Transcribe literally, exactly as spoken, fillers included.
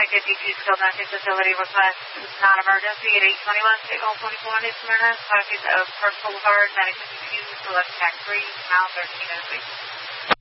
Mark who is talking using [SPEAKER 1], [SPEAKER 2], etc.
[SPEAKER 1] Connected D P skilled nursing facility request non-emergency at eight twenty-one State Hall twenty-four in Smyrna. Copies of First Boulevard, ninety-six two, select Tax three, mile thirteen oh three.